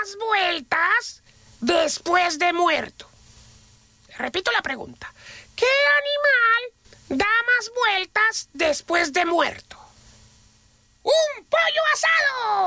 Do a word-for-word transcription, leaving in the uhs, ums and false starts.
más vueltas después de muerto? Repito la pregunta. ¿Qué animal da más vueltas después de muerto? ¡Un pollo asado!